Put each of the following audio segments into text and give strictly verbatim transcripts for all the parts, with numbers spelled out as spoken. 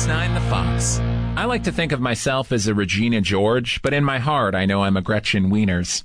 ninety-six point nine The Fox. I like to think of myself as a Regina George, but in my heart I know I'm a Gretchen Wieners.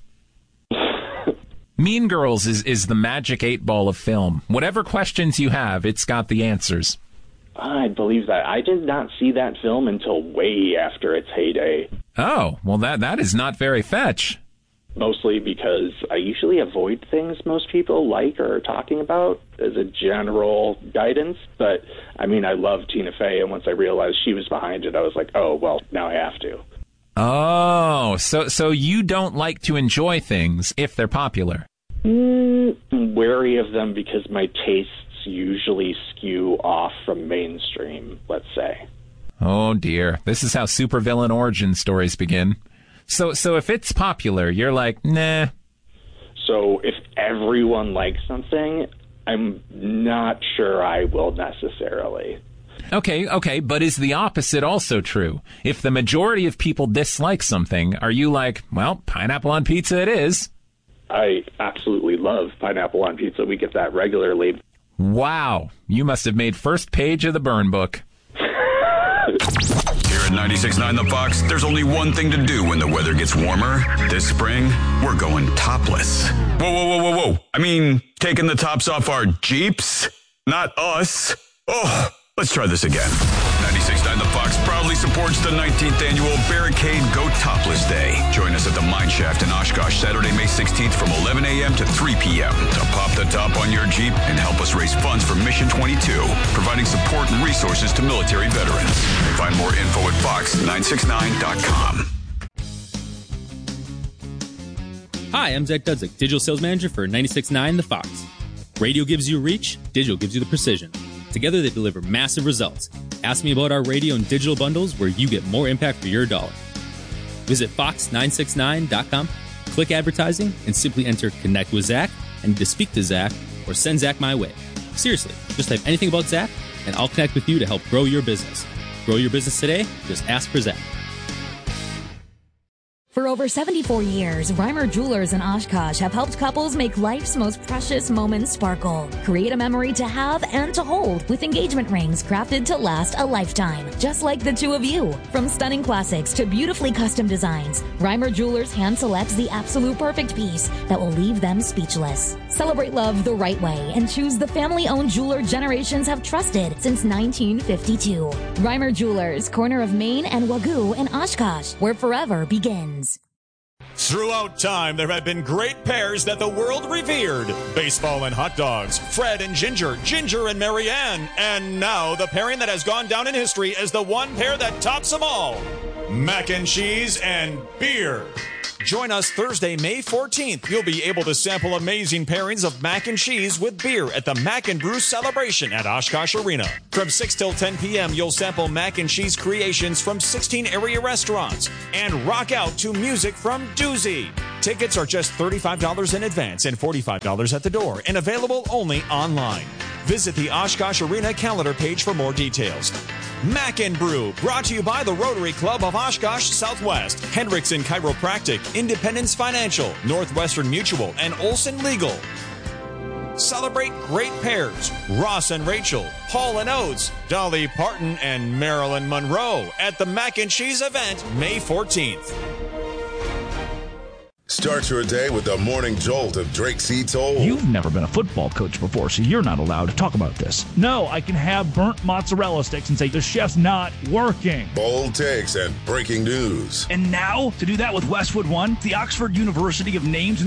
Mean Girls is, is the magic eight ball of film. Whatever questions you have, it's got the answers. I believe that. I did not see that film until way after its heyday. Oh, well, that that is not very fetch. Mostly because I usually avoid things most people like or are talking about as a general guidance. But, I mean, I love Tina Fey, and once I realized she was behind it, I was like, oh, well, now I have to. Oh, so so you don't like to enjoy things if they're popular? Mm, I'm wary of them because my tastes usually skew off from mainstream, let's say. Oh, dear. This is how supervillain origin stories begin. So so if it's popular, you're like, nah. So if everyone likes something, I'm not sure I will necessarily. Okay, okay, but is the opposite also true? If the majority of people dislike something, are you like, well, pineapple on pizza it is? I absolutely love pineapple on pizza. We get that regularly. Wow, you must have made first page of the burn book. Here at ninety-six point nine The Fox, there's only one thing to do when the weather gets warmer. This spring, we're going topless. Whoa, whoa, whoa, whoa, whoa. I mean, taking the tops off our Jeeps, not us. Oh, let's try this again. ninety-six point nine The Fox proudly supports the nineteenth annual Barricade Go Topless Day. Join us at the Mine Shaft in Oshkosh Saturday, May sixteenth from eleven a.m. to three p.m. to pop the top on your Jeep and help us raise funds for Mission twenty-two, providing support and resources to military veterans. Find more info at fox nine six nine dot com. Hi, I'm Zach Dudzik, Digital Sales Manager for ninety-six point nine The Fox. Radio gives you reach, digital gives you the precision. Together they deliver massive results. Ask me about our radio and digital bundles where you get more impact for your dollar. Visit fox nine six nine dot com, click advertising, and simply enter Connect with Zach, and to speak to Zach, or send Zach my way. Seriously, just type anything about Zach, and I'll connect with you to help grow your business. Grow your business today? Just ask for Zach. For over seventy-four years, Reimer Jewelers in Oshkosh have helped couples make life's most precious moments sparkle. Create a memory to have and to hold with engagement rings crafted to last a lifetime, just like the two of you. From stunning classics to beautifully custom designs, Reimer Jewelers hand selects the absolute perfect piece that will leave them speechless. Celebrate love the right way and choose the family-owned jeweler generations have trusted since nineteen fifty-two. Reimer Jewelers, corner of Main and Wagoo in Oshkosh, where forever begins. Throughout time, there have been great pairs that the world revered. Baseball and hot dogs, Fred and Ginger, Ginger and Marianne, and now the pairing that has gone down in history as the one pair that tops them all. Mac and cheese and beer. Join us Thursday, May fourteenth. You'll be able to sample amazing pairings of mac and cheese with beer at the Mac and Brew Celebration at Oshkosh Arena. From six till ten p.m., you'll sample mac and cheese creations from sixteen area restaurants and rock out to music from Doozy. Tickets are just thirty-five dollars in advance and forty-five dollars at the door and available only online. Visit the Oshkosh Arena calendar page for more details. Mac and Brew, brought to you by the Rotary Club of Oshkosh Southwest, Hendrickson Chiropractic, Independence Financial, Northwestern Mutual, and Olson Legal. Celebrate great pairs, Ross and Rachel, Hall and Oates, Dolly Parton, and Marilyn Monroe at the Mac and Cheese event May fourteenth. Start your day with the morning jolt of Drake C. Toll. You've never been a football coach before, so you're not allowed to talk about this. No, I can have burnt mozzarella sticks and say the chef's not working. Bold takes and breaking news. And now, to do that with Westwood One, the Oxford University of Names and